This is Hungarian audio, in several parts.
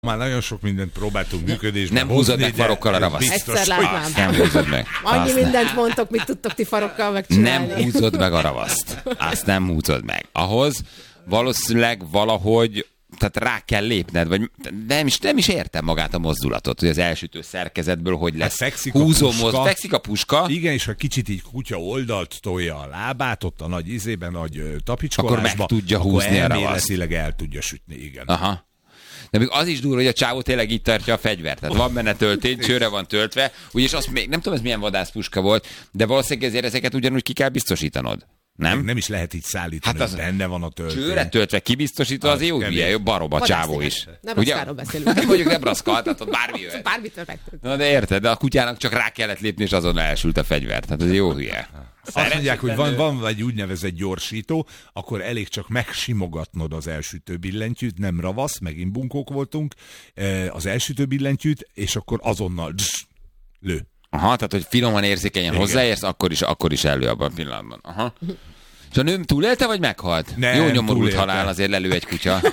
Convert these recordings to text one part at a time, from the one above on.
Már nagyon sok mindent próbáltunk működésben. Nem húzod meg farokkal a ravaszt. Egyszer látnám. Nem húzod meg. Annyi mindent mondtok, mit tudtok ti farokkal megcsinálni. Nem húzod meg a ravaszt. Azt nem húzod meg. Ahhoz valószínűleg valahogy, tehát rá kell lépned, vagy nem is értem magát a mozdulatot, hogy az elsütő szerkezetből hogy lesz. Fekszik a puska. Igen, és ha kicsit így kutya oldalt tolja a lábát, ott a nagy izében, nagy tapicskolásba, akkor meg tudja húzni a ravaszt. Elméletileg el tudja sütni, igen. Aha. De még az is durva, hogy a csávó tényleg így tartja a fegyvert. Tehát van benne töltény, csőre van töltve. Úgyis azt még nem tudom, ez milyen vadászpuska volt, de valószínűleg ezért ezeket ugyanúgy ki kell biztosítanod. Nem is lehet így szállítani, hát az benne van a töltény. Csőre töltve kibiztosítva az jó hülye, barom a csávó is. Nebraszkáról beszélünk. Nem mondjuk Nebraszka, tehát ott bármi jöhet. Bármitől megtudjuk. Na de érted, de a kutyának csak rá kellett lépni, és azonnal elsült a fegyvert. Tehát ez jó hülye. Azt mondják, hogy van egy úgynevezett gyorsító, akkor elég csak megsimogatnod az elsütő billentyűt, nem ravasz, megint bunkók voltunk, az elsütő billentyűt, és akkor azonnal lő. Aha, tehát hogy finoman érzékenyen hozzáérsz, akkor is elő abban a pillanatban. Aha. És a nőm túlélte, vagy meghalt? Nem, jó nyomorult túlélte. Halál, azért lelő egy kutya.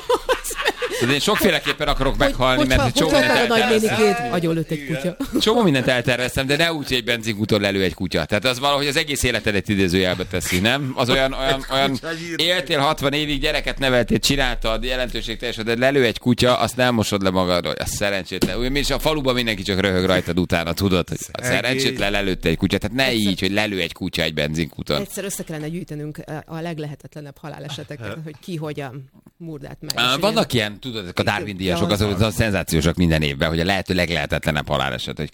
De én sokféleképpen akarok meghalni, mert csomó mindent elterveztem. Agyonlőtt egy kutya. Csomó mindent elterveztem, de ne úgy, hogy egy benzinkúton lelő egy kutya. Tehát az valahogy az egész életedet idézőjelbe teszi, nem? Az olyan éltél 60 évig, gyereket neveltél, csináltad, jelentőségteljes, de lelő egy kutya, azt nem mosod le magadról, az szerencsétlen. Úgy, és a faluban mindenki csak röhög rajtad utána, tudod, hogy a szerencsétlen lelőtte egy kutya. Tehát ne így, hogy lelő egy kutya egy benzinkúton. Egyszer össze kellene gyűjtenünk a leglehetetlenebb haláleseteket, hogy ki hogyan murdált meg. Vannak ilyen, tudod, ezek a Darwin-díjasok, azok szenzációsak minden évben, hogy a lehető leglehetetlenebb haláleset, hogy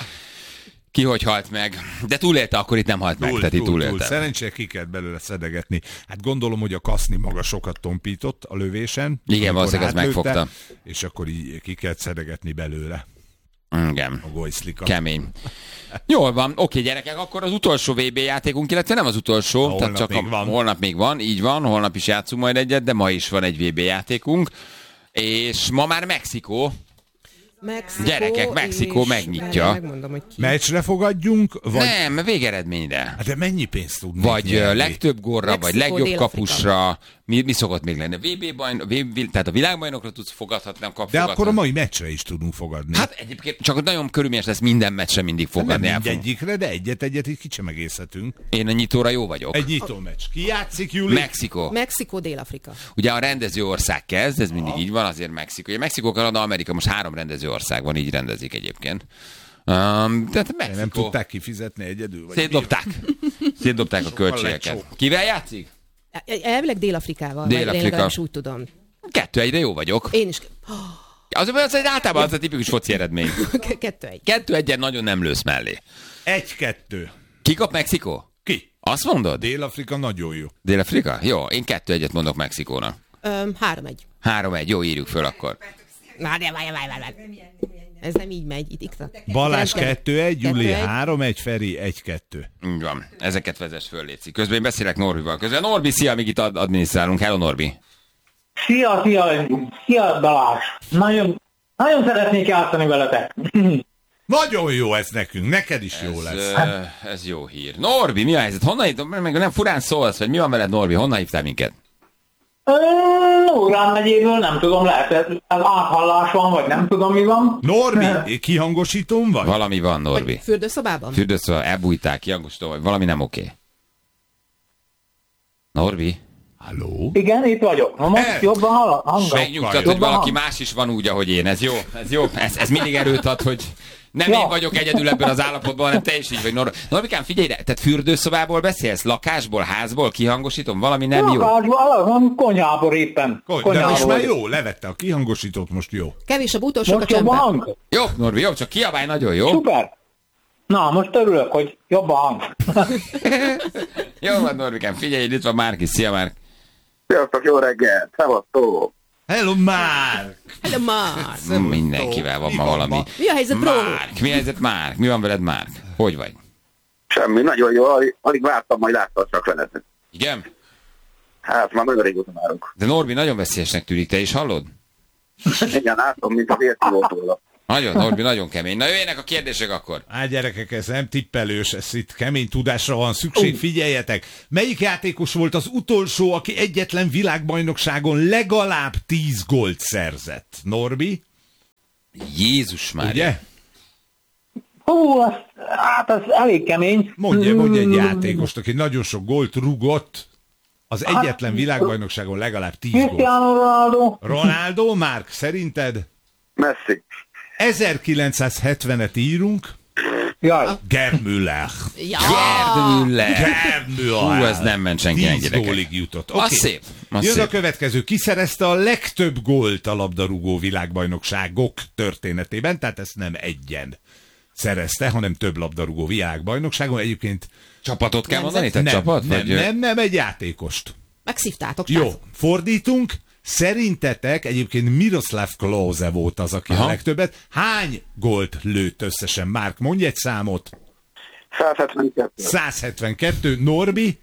ki hogy halt meg. De túlélte, akkor itt nem halt meg, tehát itt túlélte. Szerencsére ki kellett belőle szedegetni. Hát gondolom, hogy a kaszni maga sokat tompított a lövésen. Igen, valószínűleg az megfogta. És akkor így ki kellett szedegetni belőle. Igen. A gojszlikat. Kemény. Jól van, oké, gyerekek, akkor az utolsó VB játékunk, illetve nem az utolsó, tehát csak holnap még van, így van, holnap is játszunk majd egyet, de ma is van egy VB játékunk, és ma már Mexikó. Gyerekek, Mexikó megnyitja. Megmondom, hogy ki. Meccsre fogadjunk? Vagy... Nem, végeredményre. Hát de mennyi pénzt tudnék vagy nyerni? legtöbb górra, Mexikó, vagy legjobb Dél-Afrika. kapusra. Mi szokott még lenni? Tehát a világbajnokra tudsz fogadhatni, nem kap De fogadhatni. akkor a mai meccsre is tudunk fogadni. Hát egyébként csak nagyon körülményes lesz minden meccsre mindig fogadni. Nem mindegyikre, de egyet így kicsemegészhetünk. Én a nyitóra jó vagyok. Egy nyitó meccs. Ki játszik, Júli? Mexikó, Dél-Afrika. Ugye a rendező ország kezd, ez mindig így van, azért Mexikó. Ugye Mexikó, Kanada, Amerika, most 3 rendező ország van, így rendezik egyébként. Tehát Mexikó. Nem tudták kifizetni egyedül? Vagy Szétdobták a költségeket. Kivel játszik? Elvileg Dél-Afrikával. Dél-Afrika. Úgy tudom. 2-1-re jó vagyok. Én is. Az általában az a tipikus foci eredmény. 2-1. 2-1-en nagyon nem lősz mellé. 1-2. Ki kap Mexikó? Ki? Azt mondod? Dél-Afrika nagyon jó. Dél-Afrika? Jó, én 2-1-et mondok Mexikónak. 3-1. 3-1, jó, írjuk föl akkor. Várj. Ez nem így megy. Itt Balázs 2-1, Júli 3-1, Feri 1-2. Így van, ezeket vezess föl, létszik. Közben én beszélek Norbival. Közben Norbi, szia, amíg itt adminisztrálunk. Hello, Norbi. Szia Balázs. Nagyon szeretnék játszani veletek. Nagyon jó ez nekünk, neked is jó lesz. Ez jó hír. Norbi, mi a helyzet? Honnan meg nem furán szólsz, vagy mi van veled, Norbi? Honnan hívtál minket? Ugrán megyéből, nem tudom, lehet ez áthallás van, vagy nem tudom mi van. Norbi, kihangosítón vagy? Valami van, Norbi. Fürdőszobában? Fürdőszobában, elbújtál, kihangosító vagy, valami nem oké. Norbi? Halló? Igen, itt vagyok. Na most jobban hangom. Megnyugtat, hogy valaki más is van úgy, ahogy én. Ez jó. Ez mindig erőt ad, hogy nem én vagyok egyedül ebben az állapotban, hanem te is így vagy. Norbikám, figyelj, tehát fürdőszobából beszélsz? Lakásból, házból, kihangosítom? Valami nem jó? Lakásból, konyhából éppen. De most már jó, levette a kihangosítót, most jó. Kevésebb utolsó a Most jobb a csendben. hang? Jó, Norbi, jó, csak kiabálj nagyon, jó? Szuper. Na, most örülök, hogy jobb a hang. Jó van, Norbikám, figyelj, itt van Márk is. Szia, Márk. Sziasztok, jó reggelt! Szevasztok! Hello, Márk! Hello, Mark. Mindenkivel van ma valami. Mi a helyzet, bro? Mi a helyzet, Márk? Mi van veled, Márk? Hogy vagy? Semmi, nagyon jó, alig vártam, majd láttam csak veletek. Igen? Hát, már nagyon régóta várunk. De Norbi nagyon veszélyesnek tűnik, te is hallod? Igen, látom, mint az értívótól. Nagyon, Norbi, nagyon kemény. Na jöjjenek a kérdések akkor. Gyerekek, ez nem tippelős, ez itt kemény tudásra van szükség, figyeljetek! Melyik játékos volt az utolsó, aki egyetlen világbajnokságon legalább 10 gólt szerzett? Norbi? Jézus már. Ugye? Hú, az elég kemény. Mondj egy játékost, aki nagyon sok gólt rugott, az egyetlen világbajnokságon legalább 10 gólt. Cristiano Ronaldo. Ronaldo, Márk, szerinted? Messi. 1970-et írunk. Jaj. Gerd Müller. Ja. Gerd Müller. Gerd Müller. Hú, ez nem ment senkinek, 10 gyerekek. gólig jutott. Az Okay. szép. Az Jön a szép. következő. Ki szerezte a legtöbb gólt a labdarúgó világbajnokságok történetében? Tehát ezt nem egyen szerezte, hanem több labdarúgó világbajnokságon. Egyébként Csapatot kell mondani? Nem, Tehát csapat? nem egy játékost. Megszívtátok, Jó, srácok. fordítunk. Szerintetek egyébként Miroslav Klose volt az, aki a legtöbbet. Hány gólt lőtt összesen? Márk, mondj egy számot. 172. 172. Norbi?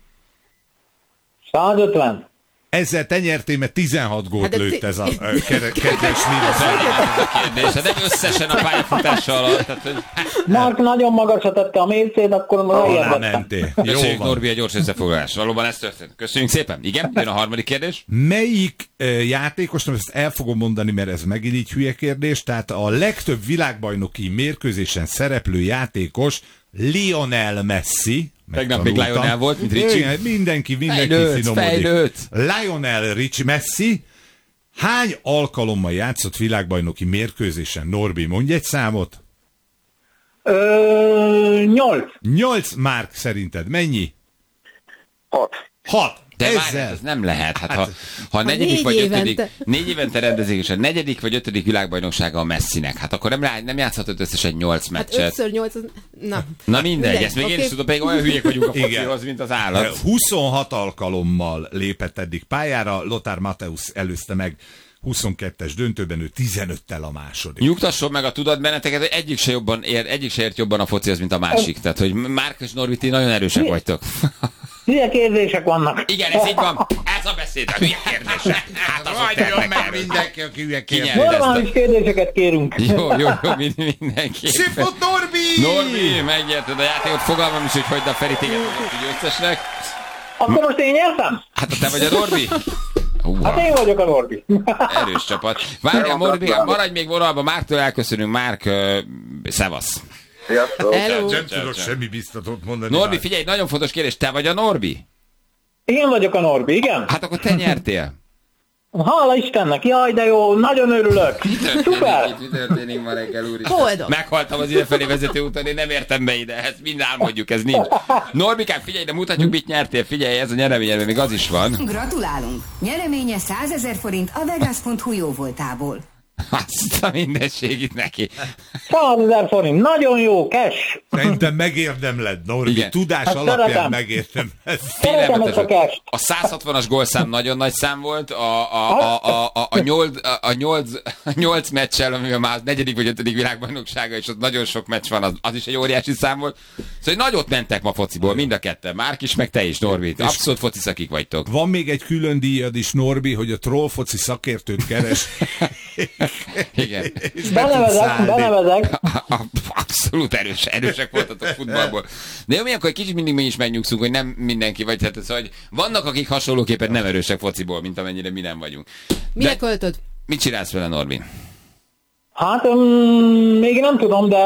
150. Ezzel te nyertél, mert 16 gólt Hát de lőtt ti- ez a kedves Miroslav. Kérdés, de nem összesen a pályafutása alatt. Tehát, hogy... Mark nagyon magasra tette a mércét, akkor Alá lejjebb mentél. Jó Köszönjük, van. Norbi, a gyors összefoglalás. Valóban ez történt. Köszönjük szépen. Igen, jön a harmadik kérdés. Melyik játékos, ezt el fogom mondani, mert ez megint így hülye kérdés, tehát a legtöbb világbajnoki mérkőzésen szereplő játékos Lionel Messi. Tegnap még megtanultam. Lionel volt, mint Ricci. Igen, mindenki Fejlőtt, finomodik. fejlőtt. Lionel Ricci Messi hány alkalommal játszott világbajnoki mérkőzésen? Norbi, mondj egy számot. 8. 8, Márk, szerinted mennyi? 6. 6. De várj, Ezzel. ez nem lehet. Hát, ha Ha negyedik 4 vagy ötödik, évente. 4 évente rendezik, és a negyedik vagy ötödik világbajnoksága a Messinek. Hát akkor nem játszhatott összesen 8 Hát meccset. 5x8, na. Na mindegy, ezt még én oké. is tudom, pedig olyan hülyék vagyunk a Igen. focihoz, mint az állat. 26 alkalommal lépett eddig pályára, Lothar Matthäus előzte meg 22-es döntőben, ő 15-tel a második. Nyugtasson meg a tudatbenneteket, hogy egyik se ért jobban a focihoz, mint a másik. Tehát, hogy Márk és Norbi, ti nagyon erősek vagytok. Hülye kérdések vannak. Igen, ez így van. Ez a beszéd, a hülye kérdése. Hát azok Mondjon meg ternek. mindenki, aki hülye Ki kérdés. nyert ezt a... Normális kérdéseket kérünk. Jó, mindenki. Szipot Norbi! Norbi, megnyerted a játékot, fogalmam is, hogy hagyd a Feri téged győztesnek. Akkor most én nyertem? Hát te vagy a Norbi? Hát én vagyok a Norbi. Erős csapat. Várjál, Norbi, maradj még vonalba, Márktól elköszönünk. Márk, szevasz. Sziasztok. Hello. Nem tudok semmi biztatót mondani. Norbi, már. figyelj, nagyon fontos kérdés, te vagy a Norbi? Én vagyok a Norbi, igen? Hát akkor te nyertél. Hála Istennek, jaj, de jó, nagyon örülök. Szuper. Mi történik ma reggel, úr? Boldog. Meghaltam az idefelé vezető úton, én nem értem be ide, ezt mind álmodjuk, ez nincs. Norbikám, figyelj, de mutatjuk, mit nyertél, figyelj, ez a nyereményedben még az is van. Gratulálunk! Nyereménye 100 000 forint a Vegas.hu jóvoltából. Azt a mindenségit neki. 100 000 forint, nagyon jó, cash. Szerintem megérdemled, Norbi. Igen. Tudás Hát alapján szeretem. megérdemled. Szeretem ezt a cash. A 160-as gólszám nagyon nagy szám volt, a 8 meccsel, amivel már az 4. vagy 5. világbajnoksága, és ott nagyon sok meccs van, az is egy óriási szám volt. Szóval nagyot mentek ma fociból, mind a ketten. Márk is, meg te is, Norbi. Abszolút fociszakik vagytok. Van még egy külön díjad is, Norbi, hogy a trollfoci szakértőt keres. Igen. És be tudsz Benevezek, szállni. benevezek. Abszolút erősek voltatok futballból. De jó, akkor egy kicsit mindig mi is megnyugszunk, hogy nem mindenki, vagy hát ez, hogy vannak, akik hasonlóképpen nem erősek fociból, mint amennyire mi nem vagyunk. Mire De költöd? mit csinálsz vele, Norbi? Hát még nem tudom, de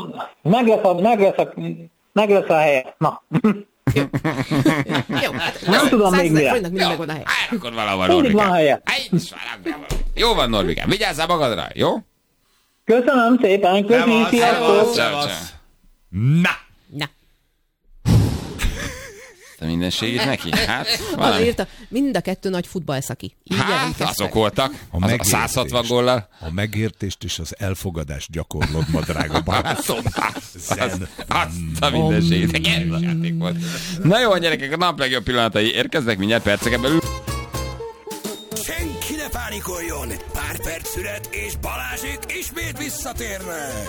meg lesz a helye. Na. Jó, hát Nem tudom 100 még 000 mire. forintnak mindig megvan a hely. Akkor valahol, Mindig Norbikám. van helye. Jó van, Norbikám. Vigyázzál magadra, jó? Köszönöm szépen, köszönjük, sziasztok! Ciao, ciao. Na! Na, A mindenségét neki? Hát, az valami. írta, mind a kettő nagy futballszaki. Így Hát, jelentkeztek. azok voltak. A Az a megértést. 160 góllal. A megértést és az elfogadást gyakorlod, ma drága barátom. Zen. Azt a mindenségét. Egy erős játék volt. Na jó, gyerekek, a nap legjobb pillanatai érkeznek mindjárt perceken belül. Senki ne pánikoljon! Pár perc szület és Balázsék ismét visszatérnek!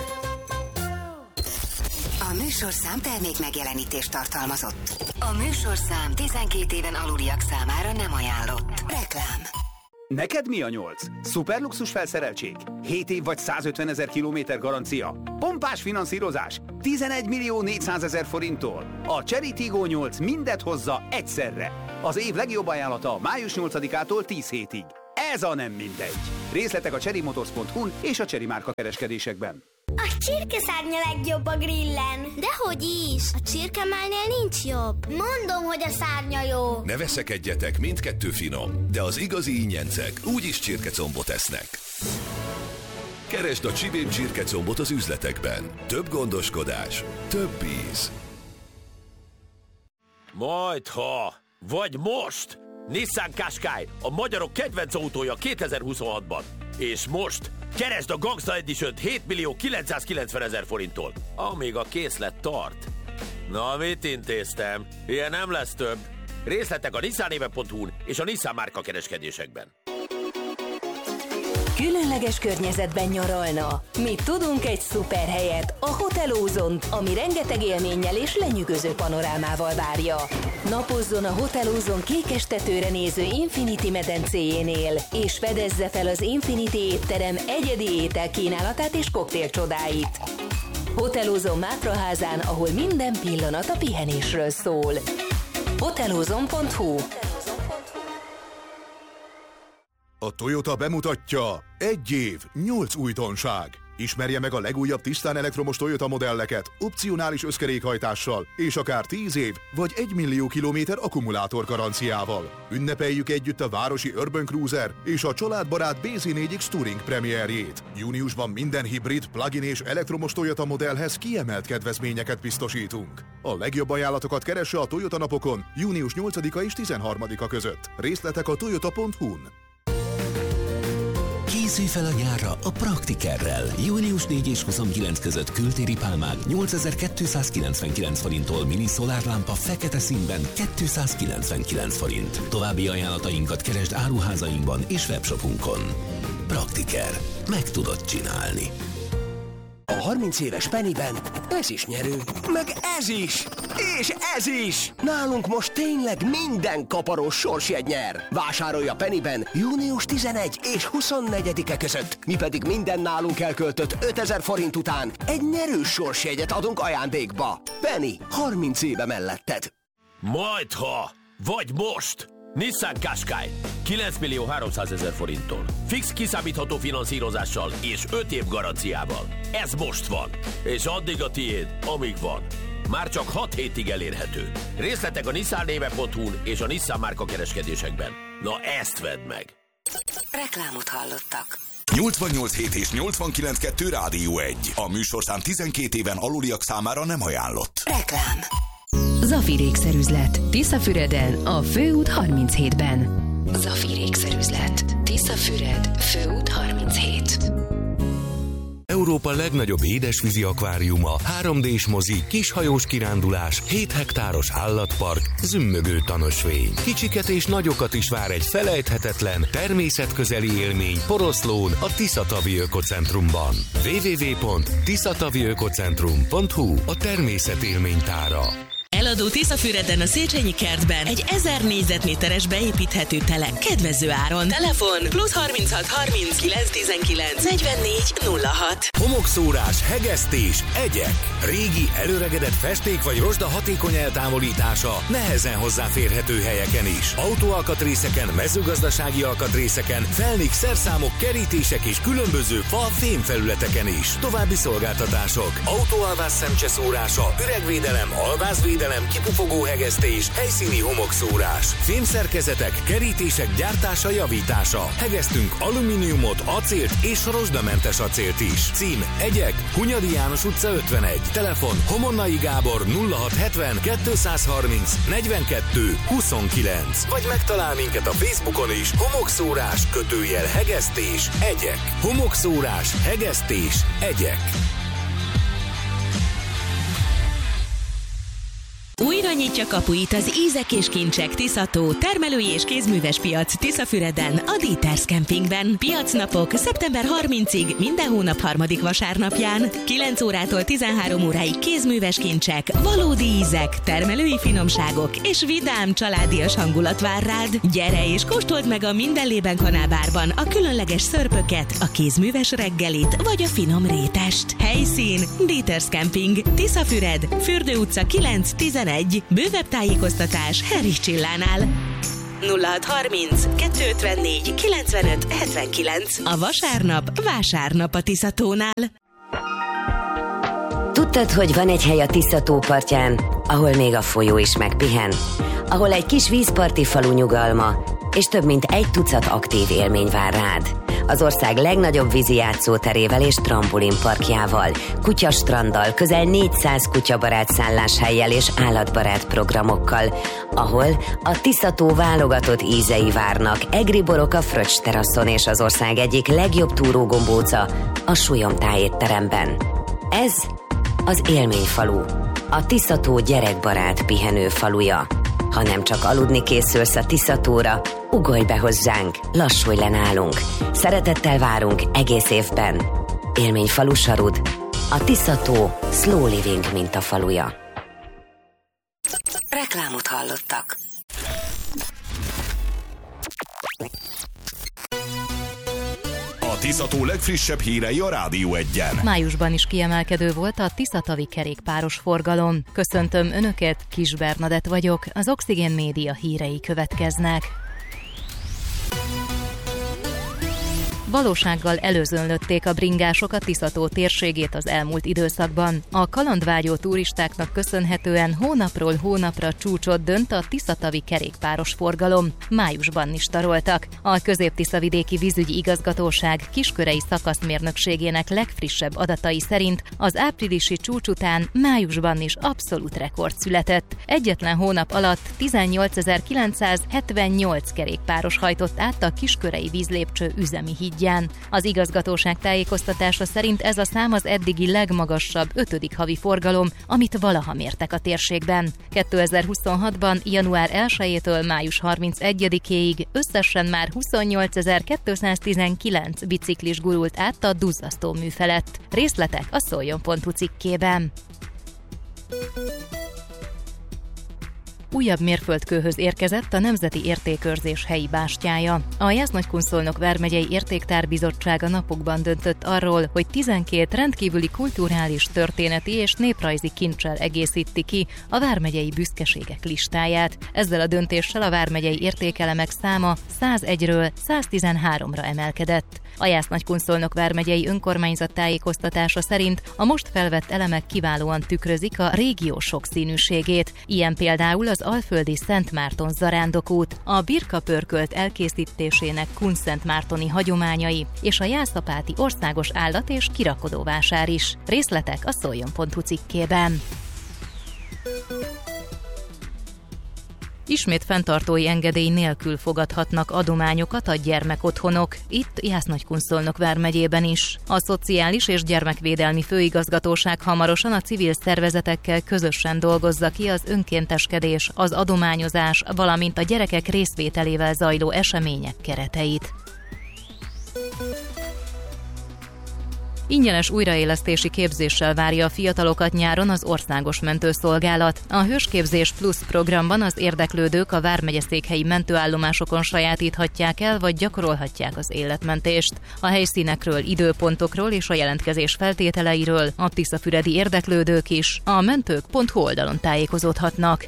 A műsorszám termék megjelenítést tartalmazott. A műsorszám 12 éven aluliak számára nem ajánlott. Reklám. Neked mi a 8? Szuperluxus felszereltség? 7 év vagy 150 000 kilométer garancia? Pompás finanszírozás? 11 400 000 forinttól? A Cherry Tiggo 8 mindet hozza egyszerre. Az év legjobb ajánlata május 8-ától 10 hétig. ez a nem mindegy. Részletek a cherrymotors.hu-n és a Chery márka kereskedésekben. A csirkeszárnya legjobb a grillen. Dehogy is, a csirkemálnél nincs jobb. Mondom, hogy a szárnya jó. Ne veszekedjetek, mindkettő finom, de az igazi ingyencek úgyis csirkecombot esznek. Keresd a Csibém csirkecombot az üzletekben. Több gondoskodás, több íz. Majdha, vagy most! Nissan Qashqai, a magyarok kedvenc autója 2026-ban. És most keresd a Gangsta Edition-t 7.990.000 forinttól, amíg a készlet tart. Na, mit intéztem? Ilyen nem lesz több. Részletek a nissanéve.hu-n és a Nissan márka kereskedésekben. Különleges környezetben nyaralna. Mi tudunk egy szuper helyet, a Hotel Ozont, ami rengeteg élménnyel és lenyűgöző panorámával várja. Napozzon a Hotel Ozont kékes tetőre néző Infinity medencéjénél, és fedezze fel az Infinity étterem egyedi ételkínálatát és koktél csodáit. Hotel Ozont Mátraházán, ahol minden pillanat a pihenésről szól. hotelozon.hu. A Toyota bemutatja 1 év, 8 újdonság. Ismerje meg a legújabb tisztán elektromos Toyota modelleket, opcionális összkerékhajtással, és akár 10 év vagy 1 millió kilométer akkumulátor garanciával. Ünnepeljük együtt a városi Urban Cruiser és a családbarát BZ4X Touring premierjét. Júniusban minden hibrid, plug-in és elektromos Toyota modellhez kiemelt kedvezményeket biztosítunk. A legjobb ajánlatokat keresse a Toyota napokon június 8-a és 13-a között. Részletek a toyota.hu-n. Készülj fel a nyárra a Praktikerrel. Június 4 és 29 között kültéri pálmák 8299 forinttól, mini szolárlámpa fekete színben 299 forint. További ajánlatainkat keresd áruházainkban és webshopunkon. Praktiker. Meg tudod csinálni. A 30 éves Pennyben ez is nyerő, meg ez is, és ez is! Nálunk most tényleg minden kaparós sorsjegy nyer. Vásárolj a Pennyben június 11 és 24-e között. Mi pedig minden nálunk elköltött 5000 forint után egy nyerős sorsjegyet adunk ajándékba. Penny, 30 éve melletted. Majdha, vagy most! Nissan Qashqai 9.300.000 forinttól. Fix kiszámítható finanszírozással és 5 év garanciával. Ez most van, és addig a tiéd, amíg van. Már csak 6 hétig elérhető. Részletek a nissanéve.hu-n és a Nissan márka kereskedésekben. Na ezt vedd meg! Reklámot hallottak. 88.7 és 89.2 Rádió 1. A műsorszám 12 éven aluliak számára nem ajánlott. Reklám. Zafir ékszerüzlet. Tiszafüreden, a Főút 37-ben. Zafir ékszerüzlet. Tiszafüred, Főút 37. Európa legnagyobb édesvízi akváriuma, 3D-s mozi, kishajós kirándulás, 7 hektáros állatpark, zümmögő tanösvény. Kicsiket és nagyokat is vár egy felejthetetlen, természetközeli élmény Poroszlón, a Tiszatavi Ökocentrumban. www.tiszataviökocentrum.hu a természet élménytára. Eladó Tiszafüreden a Széchenyi kertben egy 1000 négyzetméteres beépíthető telek kedvező áron. Telefon +36 30 919 44 06. Homokszórás, hegesztés, egyek. Régi, előregedett festék vagy rozsda hatékony eltávolítása nehezen hozzáférhető helyeken is. Autóalkatrészeken, mezőgazdasági alkatrészeken, felnik, szerszámok, kerítések és különböző fa-fémfelületeken is. További szolgáltatások. Autóalvás szemcseszórása, üregvédelem, alvázvédelem, kipufogó hegesztés, helyszíni homokszórás, fémszerkezetek, kerítések gyártása, javítása. Hegesztünk alumíniumot, acélt és rozsdamentes acélt is. Cím: Egyek, Hunyadi János utca 51. Telefon: Homonnai Gábor 0670 230 42 29. Vagy megtalál minket a Facebookon is. Homokszórás, hegesztés, egyek. Homokszórás, hegesztés, egyek. Újra nyitja kapuit az Ízek és Kincsek Tiszató termelői és kézműves piac Tiszafüreden, a Dieters Campingben. Piacnapok szeptember 30-ig, minden hónap harmadik vasárnapján, 9 órától 13 óráig kézműves kincsek, valódi ízek, termelői finomságok és vidám családias hangulat vár rád. Gyere és kóstold meg a Mindenlében kanálbárban a különleges szörpöket, a kézműves reggelit vagy a finom rétest. Helyszín: Dieters Camping, Tiszafüred, Fürdő utca 9-11. Bővebb tájékoztatás Henrich Csillánál. 0630 254 95 79. A vasárnap a Tiszatónál. Tudtad, hogy van egy hely a Tisza tó partján, ahol még a folyó is megpihen? Ahol egy kis vízparti falu nyugalma, és több mint 100 aktív élmény vár rád. Az ország legnagyobb vízi játszóterével és trampolinparkjával, kutyastranddal, közel 400 kutyabarát szálláshelyjel és állatbarát programokkal, ahol a Tisza tó válogatott ízei várnak egri borok a Fröccs teraszon és az ország egyik legjobb túrógombóca, a Súlyom étteremben. Ez az élményfalu, a Tisza tó gyerekbarát pihenő faluja. Ha nem csak aludni készülsz a Tisza tóra, ugolj be hozzánk, lassulj le nálunk. Szeretettel várunk egész évben. Élményfalu Sarud, a Tisza tó slow living mintafaluja. Reklámot hallottak. A Tisza tó legfrissebb hírei a Rádió 1-en. Májusban is kiemelkedő volt a Tiszatavi kerékpáros forgalom. Köszöntöm Önöket, Kis Bernadett vagyok, az Oxigén Média hírei következnek. Valósággal előzönlötték a bringások a Tisza tó térségét az elmúlt időszakban. A kalandvágyó turistáknak köszönhetően hónapról hónapra csúcsot dönt a tiszatavi kerékpáros forgalom. Májusban is taroltak. A Közép-Tiszavidéki Vízügyi Igazgatóság Kiskörei szakaszmérnökségének legfrissebb adatai szerint az áprilisi csúcs után májusban is abszolút rekord született. Egyetlen hónap alatt 18.978 kerékpáros hajtott át a Kiskörei vízlépcső üzemi hídján. Az igazgatóság tájékoztatása szerint ez a szám az eddigi legmagasabb 5. havi forgalom, amit valaha mértek a térségben. 2026-ban január 1-től május 31-ig összesen már 28.219 biciklis gurult át a duzzasztó mű felett. Részletek a szoljon.hu cikkében. Újabb mérföldkőhöz érkezett a Nemzeti Értékőrzés helyi bástyája. A Jász-Nagykunszolnok vármegyei értéktárbizottság a napokban döntött arról, hogy 12 rendkívüli kulturális, történeti és néprajzi kincsel egészíti ki a vármegyei büszkeségek listáját. Ezzel a döntéssel a vármegyei értékelemek száma 101-ről 113-ra emelkedett. A Jász-Nagykunszolnok vármegyei önkormányzat tájékoztatása szerint a most felvett elemek kiválóan tükrözik a régió sokszínűségét. Ilyen például az alföldi Szent Márton zarándokút, a birkapörkölt elkészítésének kunszentmártoni hagyományai és a jászapáti országos állat- és kirakodóvásár is. Részletek a szoljon.hu cikkében. Ismét fenntartói engedély nélkül fogadhatnak adományokat a gyermekotthonok, itt Jász-Nagykunszolnok vármegyében is. A Szociális és Gyermekvédelmi Főigazgatóság hamarosan a civil szervezetekkel közösen dolgozza ki az önkénteskedés, az adományozás, valamint a gyerekek részvételével zajló események kereteit. Ingyenes újraélesztési képzéssel várja a fiatalokat nyáron az Országos Mentőszolgálat. A Hősképzés Plus programban az érdeklődők a vármegyeszékhelyi mentőállomásokon sajátíthatják el, vagy gyakorolhatják az életmentést. A helyszínekről, időpontokról és a jelentkezés feltételeiről a tiszafüredi érdeklődők is a mentők.hu oldalon tájékozódhatnak.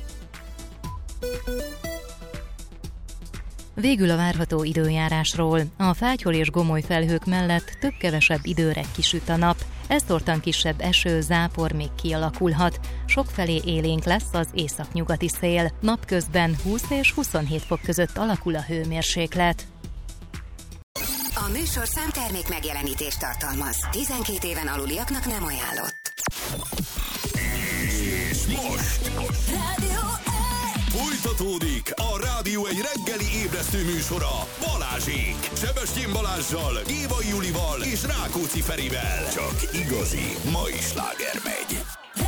Végül a várható időjárásról. A Fátyhol és Gomoly felhők mellett több-kevesebb időre kisüt a nap. Eztortan kisebb eső, zápor még kialakulhat. Sokfelé élénk lesz az északnyugati szél. Napközben 20 és 27 fok között alakul a hőmérséklet. A műsorszám termék megjelenítést tartalmaz. 12 éven aluliaknak nem ajánlott. És most folytatódik a Rádió egy reggeli ébresztő műsora Balázsék. Sebestyén Balázssal, Gévai Julival és Rákóczi Ferivel. Csak igazi mai sláger megy.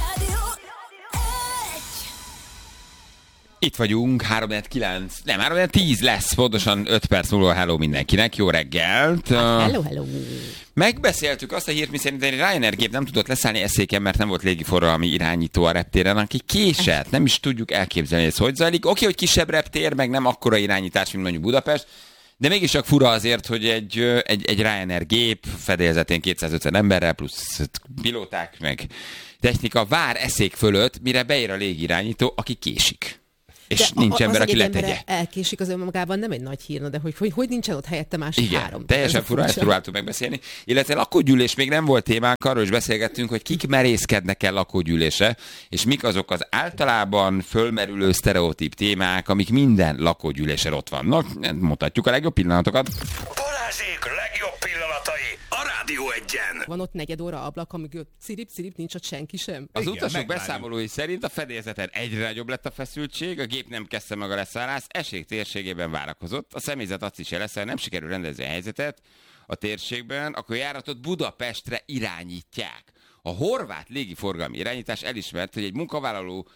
Itt vagyunk, 3-10 lesz, pontosan 5 perc múlva. Hello mindenkinek, jó reggelt! Hello, hello! Megbeszéltük azt a hírt, miszerint egy Ryanair gép nem tudott leszállni eszéken, mert nem volt légiforgalmi irányító a reptéren, aki késett. Nem is tudjuk elképzelni, hogy ez hogy zajlik. Oké, hogy kisebb reptér, meg nem akkora irányítás, mint mondjuk Budapest, de mégis csak fura azért, hogy egy Ryanair gép fedélzetén 250 emberrel, plusz pilóták, meg technika vár eszék fölött, mire beér a légirányító, aki késik. És nincs ember, aki letegye. Elkésik az önmagában, nem egy nagy hír, de hogy nincsen ott helyette másik három. Igen, teljesen fura, ezt próbáltuk megbeszélni. Illetve lakógyűlés még nem volt témánk, arról is beszélgettünk, hogy kik merészkednek el lakógyűlésre, és mik azok az általában fölmerülő sztereotíp témák, amik minden lakógyűlésen ott vannak. Mutatjuk a legjobb pillanatokat. Balázsék legjobb pillanatai a Rádió 1-en. Van ott negyed óra ablak, amikor szirip, nincs ott senki sem. Az utasok beszámolói szerint a fedélzeten egyre nagyobb lett a feszültség, a gép nem kezdte meg a leszállást, esély térségében várakozott. A személyzet azt is jelezte, hogy nem sikerül rendezni a helyzetet a térségben, akkor járatot Budapestre irányítják. A horvát légiforgalmi irányítás elismert, hogy egy munkavállaló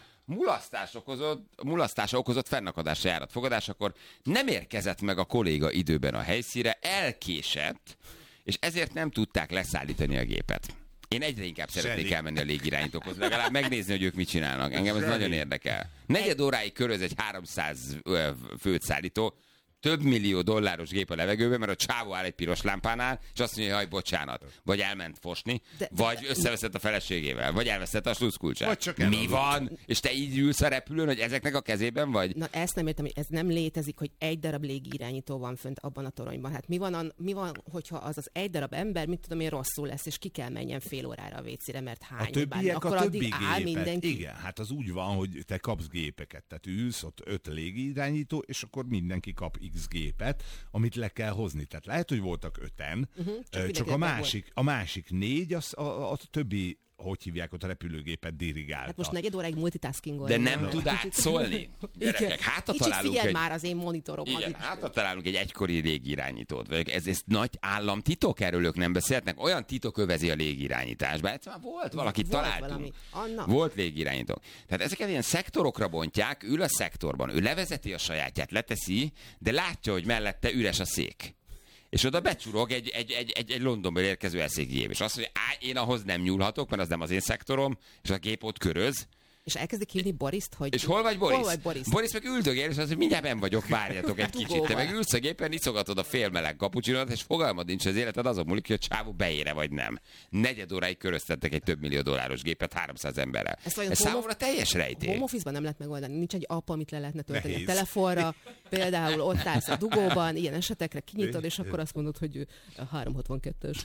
mulasztása okozott fennakadásra járatfogadásakor nem érkezett meg a kolléga időben a helyszínre, elkésett, és ezért nem tudták leszállítani a gépet. Én egyre inkább szeretnék elmenni a légirányítókhoz, legalább megnézni, hogy ők mit csinálnak. Engem ez nagyon érdekel. Negyed óráig köröz egy 300 főt szállító, több millió dolláros gép a levegőben, mert a csávó áll egy piros lámpánál, és azt mondja, hogy bocsánat, vagy elment fosni, vagy összeveszett a feleségével, vagy elveszett a sluszkulcsát. Mi van? És te így ülsz a repülőn, hogy ezeknek a kezében vagy? Na ezt nem értem, hogy ez nem létezik, hogy egy darab légirányító van fönt abban a toronyban. Hát mi van, hogyha az egy darab ember, mit tudom én, rosszul lesz, és ki kell menjen fél órára a vécére, mert hány? A többiek akkor a többi addig áll gépet. mindenki. Igen, hát az úgy van, hogy te kapsz gépeket, tehát ülsz ott 5 légirányító, és akkor mindenki kap X gépet, amit le kell hozni. Tehát lehet, hogy voltak 5-en, csak a másik 4, a többi, hogy hívják ott a repülőgépet dirigálta. Hát most negyed óráig multitaskingolni. De nem tud átszólni. Gyerekek, hátra találunk figyelj már az én monitorom. Igen, hátra találunk egy egykori légirányítót. Ez nagy államtitok, erről ők nem beszélhetnek. Olyan titok övezi a légirányításban. Egyszerűen volt valaki, találtunk. Volt légirányító. Tehát ezeket ilyen szektorokra bontják, ül a szektorban, ő levezeti a sajátját, leteszi, de látja, hogy mellette üres a szék. És oda becsurog egy Londonból érkező eszékgép, és azt mondja, én ahhoz nem nyúlhatok, mert az nem az én szektorom, és a gép ott köröz. És elkezdik hívni Borist, hogy... És hol vagy Boris? Boris meg üldögél, és azt mondja, mindjárt benn vagyok, várjatok egy kicsit. Te meg ülsz a gépen, iszogatod a félmeleg kapucsinót, és fogalmad nincs az életed, azon múlik, hogy a csávó beére vagy nem. Negyed óráig köröztettek egy több millió dolláros gépet 300 emberrel. Ez számomra teljes rejtély. Home office-ban nem lehet megoldani, nincs egy app, amit le lehetne tölteni a telefonra, például ott állsz a dugóban, ilyen esetekre kinyitod, és akkor azt mondod, hogy 362-es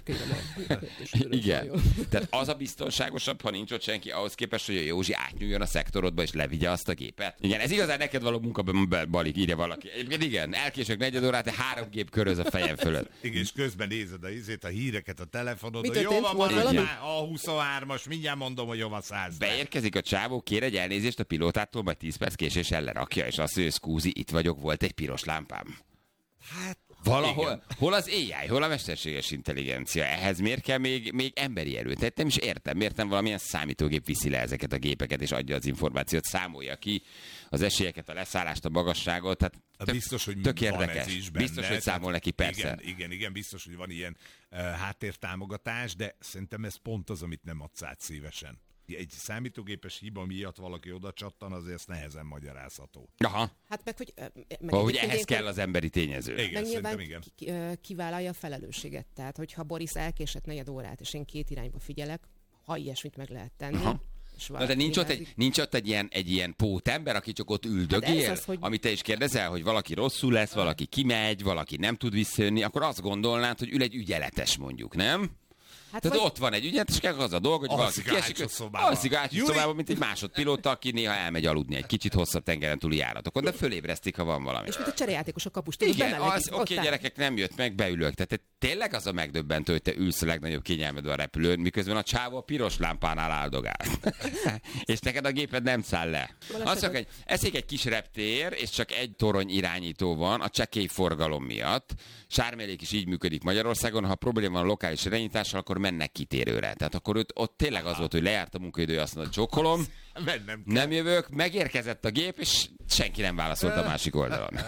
igen. Tehát az a biztonságosabb, ha nincs ott senki, ahhoz képest, hogy a Józsi átnyúljon a szektorodba, és levigye azt a gépet. Igen, ez igazán neked való munkában, Balik, írja valaki. Igen, elkésök negyed órát, de 3 gép köröz a fejem fölött. Igen, és közben nézed a híreket a telefonodon, jó van, a 23-as, mindjárt mondom, hogy jó van 100. Beérkezik a csávó, kér egy elnézést a pilótától, majd 10 perc késéssel lerakja, és azt mondja, szkúzi, itt vagyok, volt egy piros lámpám. Hát, valahol, hol az AI, hol a mesterséges intelligencia? Ehhez miért kell még emberi erő? Tehát nem is értem, miért nem valamilyen számítógép viszi le ezeket a gépeket, és adja az információt, számolja ki az esélyeket, a leszállást, a magasságot. Tehát biztos, hogy tök van érdekes. Ez is benne. Biztos, hogy számol neki, persze. Igen, biztos, hogy van ilyen háttértámogatás, de szerintem ez pont az, amit nem adsz át szívesen. Egy számítógépes hiba miatt valaki oda csattan, azért ezt nehezen magyarázható. Aha. Hát meg, hogy ehhez kell az emberi tényező. Igen, szerintem igen. Kivállalja a felelősséget. Tehát, hogyha Boris elkésett negyed órát, és én 2 irányba figyelek, ha ilyesmit meg lehet tenni. Aha. Na, de nincs ott egy ilyen pótember, aki csak ott üldögél, az, hogy... amit te is kérdezel, hogy valaki rosszul lesz, valaki kimegy, valaki nem tud visszajönni, akkor azt gondolnád, hogy ül egy ügyeletes mondjuk, nem? Hát tehát ott van egy ügyet, és az a dolog, hogy valaki kiesik, alszik ágyú szobában, mint egy másodpilóta, aki néha elmegy aludni egy kicsit hosszabb tengeren túli járatokon, de fölébresztik, ha van valami. És mint a cserejátékos a kapus. Igen, oké, gyerekek, nem jött meg, beülök. Tehát tényleg az a megdöbbentő, hogy te ülsz a legnagyobb kényelmedben a repülőn, miközben a csávó a piros lámpánál áldogál. És neked a géped nem száll le. Azt mondja, hogy eszik egy kis reptér, és csak egy torony irányító van a csekély forgalom miatt. Sármélék is így működik Magyarországon, ha probléma van a lokális irányítással, akkor mennek kitérőre. Tehát akkor ott tényleg az volt, hogy lejárt a munkaidő, azt mondta, csókolom, nem jövök, megérkezett a gép, és senki nem válaszolt a másik oldalon.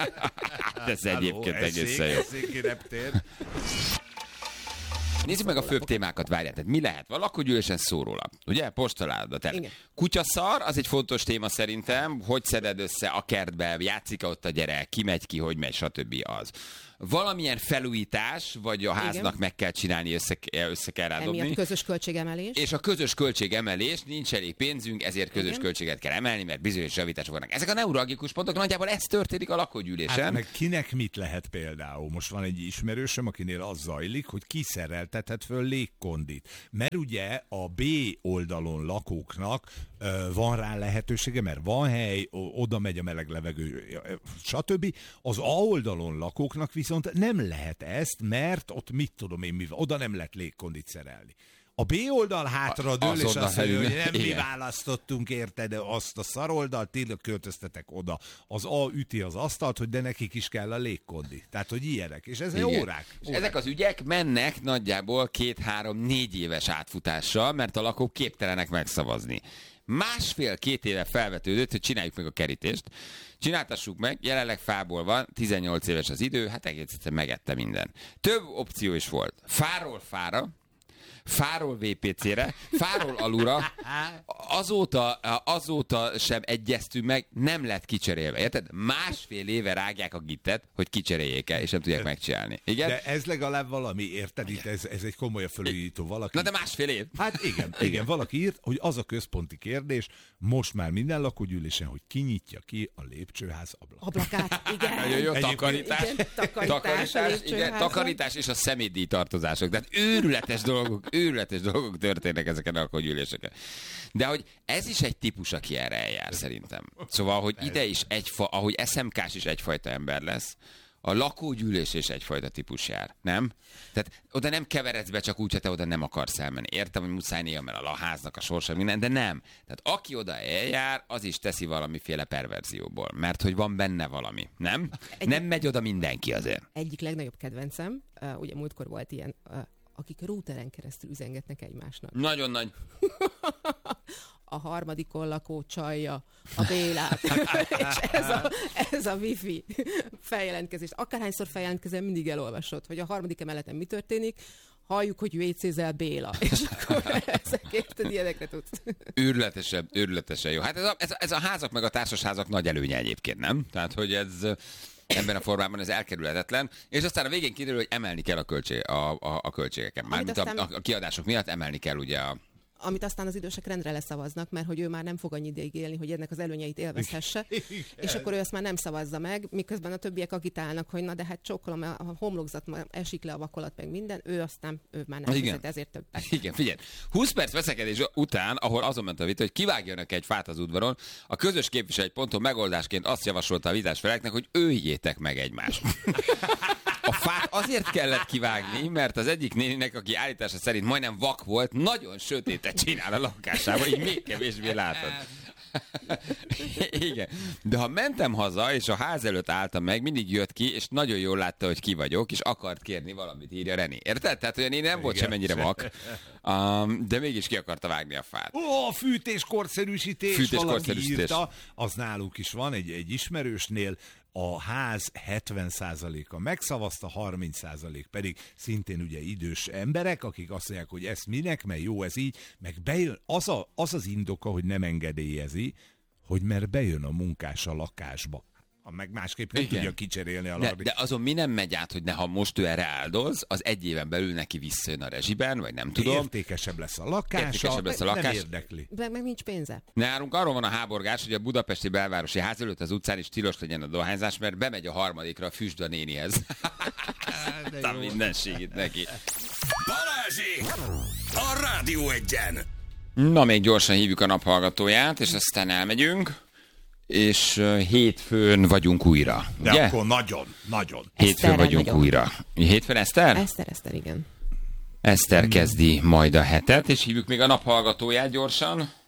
Ez egyébként egészen jó. Nézzük meg a főbb témákat, várjál. Tehát mi lehet? Lakógyűlésen szó róla. Ugye? Postaláda. Kutyaszar, az egy fontos téma szerintem. Hogy szeded össze a kertbe, játszik ott a gyerek, ki megy ki, hogy megy, stb. Az. valamilyen felújítás, vagy a háznak igen. meg kell csinálni, össze kell rádobni. Emiatt közös költségemelés. És a közös költségemelés, nincs elég pénzünk, ezért közös igen. költséget kell emelni, mert bizonyos javítások vannak. Ezek a neuralgikus pontok, nagyjából ez történik a lakógyűlésen. Hát meg kinek mit lehet például? Most van egy ismerősöm, akinél az zajlik, hogy kiszereltethet föl légkondit. Mert ugye a B oldalon lakóknak van rá lehetősége, mert van hely, oda megy a meleg levegő, stb. Az A oldalon lakóknak viszont nem lehet ezt, mert ott mit tudom én, oda nem lehet légkondit szerelni. A B oldal hátra dől, és azt mondja, hogy nem mi választottunk érted azt a szaroldalt, ti költöztetek oda. Az A üti az asztalt, hogy de nekik is kell a légkondi. Tehát, hogy ilyenek. És ezek órák. Ezek az ügyek mennek nagyjából 2-3-4 éves átfutással, mert a lakók képtelenek megszavazni. 1,5-2 éve felvetődött, hogy csináljuk meg a kerítést. Csináltassuk meg, jelenleg fából van, 18 éves az idő, hát egész egyszerűen megette minden. Több opció is volt. Fáról fára, fáról VPC-re, fáról alulra, azóta sem egyeztünk meg, nem lett kicserélve. Érted? 1,5 éve rágják a gittet, hogy kicseréljék el, és nem tudják megcsinálni. Igen? De ez legalább valami, érted? Itt ez egy komoly felújító valaki. Na de 1,5 év. Hát igen, valaki írt, hogy az a központi kérdés, most már minden lakógyűlésen, hogy kinyitja ki a lépcsőház ablakát. Igen. Nagyon jó, takarítás és a szemétdíj tartozások. Tehát őrületes dolgok történnek ezeken a lakógyűléseken. De hogy ez is egy típus, aki erre eljár szerintem. Szóval, hogy ide is ahogy SMK-s is egyfajta ember lesz, a lakógyűlés is egyfajta típus jár, nem? Tehát oda nem keveredsz be csak úgy, hogy te oda nem akarsz elmenni. Értem, hogy muszáj néha, mert a háznak a sorsa minden, de nem. Tehát aki oda eljár, az is teszi valamiféle perverzióból, mert hogy van benne valami, nem? Nem megy oda mindenki azért. Egyik legnagyobb kedvencem, ugye múltkor volt ilyen, akik routeren keresztül üzengetnek egymásnak. Nagyon nagy. A harmadikon lakó csalja a Bélát. És ez a wifi feljelentkezés. Akárhányszor feljelentkezel, mindig elolvasod, hogy a harmadik emeleten mi történik, halljuk, hogy WC-zel Béla. És akkor ezekért ilyenekre tudsz. Őrületesen jó. Hát ez a házak meg a társasházak nagy előnye egyébként, nem? Tehát, hogy ez ebben a formában ez elkerülhetetlen, és aztán a végén kiderül, hogy emelni kell a költségeket. Mármint a kiadások miatt emelni kell ugye amit aztán az idősek rendre leszavaznak, mert hogy ő már nem fog annyi ideig élni, hogy ennek az előnyeit élvezhesse, és akkor ő ezt már nem szavazza meg, miközben a többiek agitálnak, hogy na de hát csókolom, a homlokzat esik le a vakolat, meg minden, ő már nem fizet, ezért többet. Igen, figyelj, 20 perc veszekedés után, ahol azon ment a vita, hogy kivágjanak egy fát az udvaron, a közös képviselő egy ponton megoldásként azt javasolta a vitás feleknek, hogy öljétek meg egymást. A fát azért kellett kivágni, mert az egyik néninek, aki állítása szerint majdnem vak volt, nagyon sötétet csinál a lakásában, így még kevésbé látod. Igen. De ha mentem haza, és a ház előtt álltam meg, mindig jött ki, és nagyon jól látta, hogy ki vagyok, és akart kérni valamit, írja René. Érted? Tehát olyan én nem volt semennyire vak, de mégis ki akarta vágni a fát. A fűtéskorszerűsítés, valaki írta, az náluk is van, egy ismerősnél, a ház 70%-a megszavazta, 30% pedig szintén ugye idős emberek, akik azt mondják, hogy ez minek, mert jó ez így, meg bejön, az indoka, hogy nem engedélyezi, hogy mert bejön a munkás a lakásba. Meg másképp nem tudja kicserélni a lakásba. De azon mi nem megy át, hogy ha most ő erre áldoz, az egy éven belül neki visszajön a rezsiben, vagy nem tudom. Értékesebb lesz a lakása, nem érdekli. Meg nincs pénze. Nálunk arról van a háborgás, hogy a budapesti belvárosi ház előtt az utcán is tilos legyen a dohányzás, mert bemegy a harmadikra a füstbe nénihez. A mindenségét neki. Balázsék! A Rádió Egyen! Na, még gyorsan hívjuk a naphallgatóját, és aztán elmegyünk. És hétfőn vagyunk újra. De ugye? Akkor nagyon. Hétfőn vagyunk újra. Hétfőn Eszter? Eszter, igen. Eszter kezdi majd a hetet, és hívjuk még a naphallgatóját gyorsan.